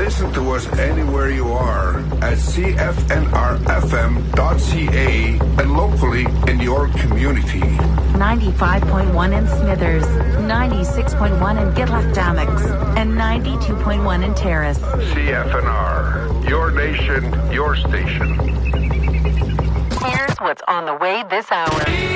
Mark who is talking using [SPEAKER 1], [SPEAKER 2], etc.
[SPEAKER 1] Listen to us anywhere you are at cfnrfm.ca and locally in your community.
[SPEAKER 2] 95.1 in Smithers, 96.1 in Gitlach-Dammocks, and 92.1 in Terrace.
[SPEAKER 1] CFNR, your nation, your station.
[SPEAKER 2] Here's what's on the way this hour.